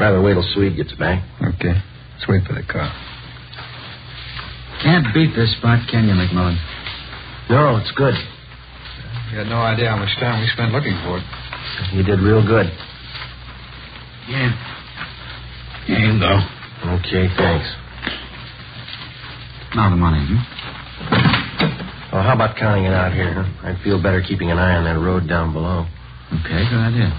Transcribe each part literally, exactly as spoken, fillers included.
rather wait till Swede gets back. Okay. Let's wait for the car. Can't beat this spot, can you, McMullen? No, it's good. You had no idea how much time we spent looking for it. You did real good. Yeah. Here you go. Okay, thanks. Now the money, hmm? Well, how about counting it out here, huh? I'd feel better keeping an eye on that road down below. Okay, good idea.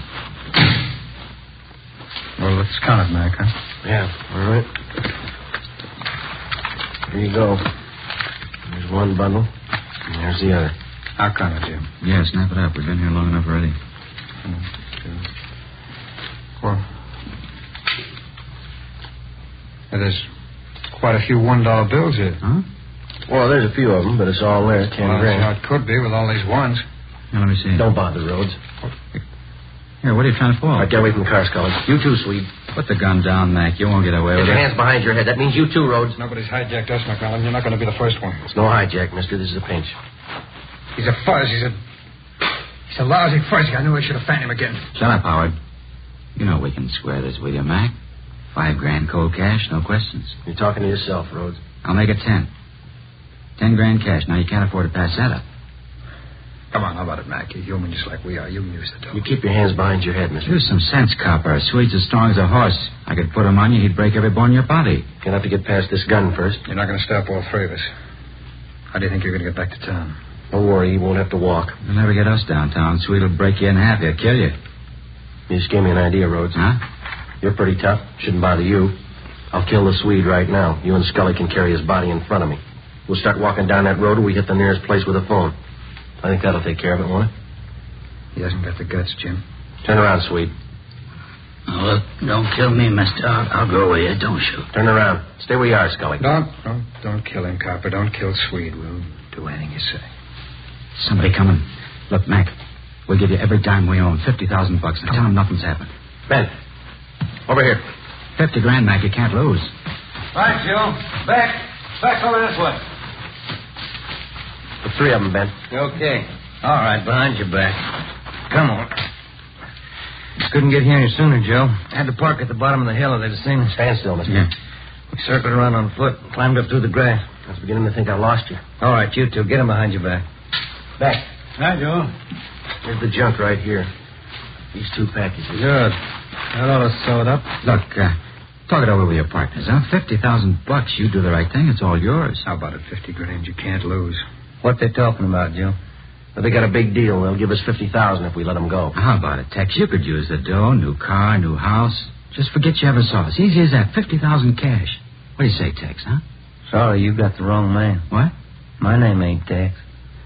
Well, let's count it, Mac, huh? Yeah, all right. Here you go. There's one bundle, and there's the other. I'll count it, Jim. Yeah, snap it up. We've been here long enough already. One, two, four. Now, there's quite a few one-dollar bills here. Huh? Well, there's a few of them, but it's all there, ten Well, grand. that's how it could be with all these ones. Now, let me see. Don't bother, Rhodes. Here, what are you trying to pull? All right, get away from the car, Scully. You too, Swede. Put the gun down, Mac. You won't get away Get with your it. hands behind your head. That means you too, Rhodes. Nobody's hijacked us, McMullen. You're not going to be the first one. It's no hijack, mister. This is a pinch. He's a fuzz. He's a... He's a lousy fuzzy. I knew I should have found him again. Shut up, Howard. You know we can square this with you, Mac. Five grand cold cash, no questions. You're talking to yourself, Rhodes. I'll make it ten. Ten grand cash. Now, you can't afford to pass that up. Come on, how about it, Mac? You're human just like we are. You can use the dough. You keep your hands behind your head, mister. Use some sense, copper. Swede's as strong as a horse. I could put him on you, he'd break every bone in your body. You'll have to get past this gun first. You're not going to stop all three of us. How do you think you're going to get back to town? Don't worry, you won't have to walk. You'll never get us downtown. Swede'll break you in half. He'll kill you. You just gave me an idea, Rhodes. Huh? You're pretty tough. Shouldn't bother you. I'll kill the Swede right now. You and Scully can carry his body in front of me. We'll start walking down that road and we hit the nearest place with a phone. I think that'll take care of it, won't it? He hasn't got the guts, Jim. Turn around, Swede. Oh, look, don't kill me, mister. I'll, I'll go with you. Don't shoot. Turn around. Stay where you are, Scully. Don't, don't, don't kill him, Copper. Don't kill Swede. We'll do anything you say. Somebody coming. Look, Mac, we'll give you every dime we own. Fifty thousand bucks. Now tell him nothing's happened. Ben, over here. Fifty grand, Mac. You can't lose. Right, Joe. Back. Back over this way. The three of them, Ben. Okay. All right, behind your back. Come on. Couldn't get here any sooner, Joe. Had to park at the bottom of the hill. They'd have seen us. Stand still, mister. Yeah. We circled around on foot and climbed up through the grass. I was beginning to think I lost you. All right, you two. Get him behind your back. Back. Hi, Joe. Here's the junk right here. These two packages. Good. That ought to sew it up. Look, uh, talk it over with your partners, huh? Fifty thousand bucks. You do the right thing. It's all yours. How about it? Fifty grand you can't lose. What they talking about, Joe? But they got a big deal. They'll give us fifty thousand if we let them go. How about it, Tex? You could use the dough, new car, new house. Just forget you ever saw us. Easy as that. Fifty thousand cash. What do you say, Tex, huh? Sorry, you got the wrong man. What? My name ain't Tex.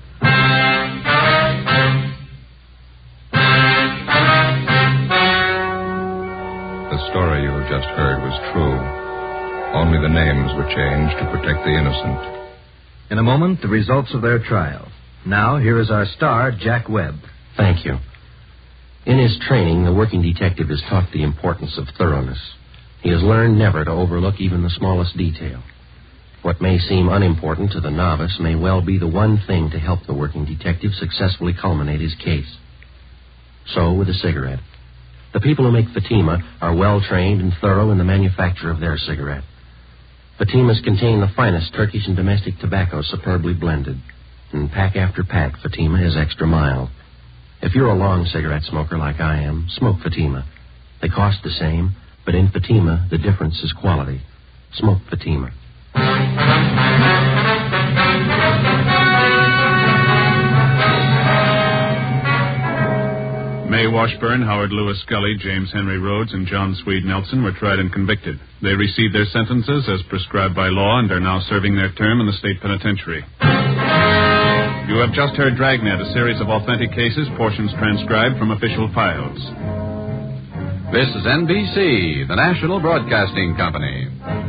The story you have just heard was true. Only the names were changed to protect the innocent. In a moment, the results of their trial. Now, here is our star, Jack Webb. Thank you. In his training, the working detective is taught the importance of thoroughness. He has learned never to overlook even the smallest detail. What may seem unimportant to the novice may well be the one thing to help the working detective successfully culminate his case. So with a cigarette. The people who make Fatima are well-trained and thorough in the manufacture of their cigarette. Fatimas contain the finest Turkish and domestic tobacco superbly blended. And pack after pack, Fatima is extra mild. If you're a long cigarette smoker like I am, smoke Fatima. They cost the same, but in Fatima, the difference is quality. Smoke Fatima. May Washburn, Howard Lewis Scully, James Henry Rhodes, and John Swede Nelson were tried and convicted. They received their sentences as prescribed by law and are now serving their term in the state penitentiary. You have just heard Dragnet, a series of authentic cases, portions transcribed from official files. This is N B C, the national broadcasting company.